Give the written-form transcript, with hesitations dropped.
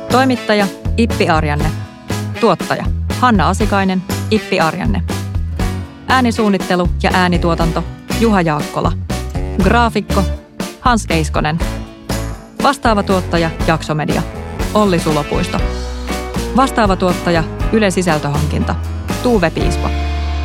Toimittaja Ippi Arjanne. Tuottaja Hanna Asikainen, Ippi Arjanne. Äänisuunnittelu ja äänituotanto Juha Jaakkola. Graafikko Hans Eiskonen. Vastaava tuottaja Jaksomedia Olli Sulopuisto. Vastaava tuottaja Yle Sisältöhankinta Tuve Piispa.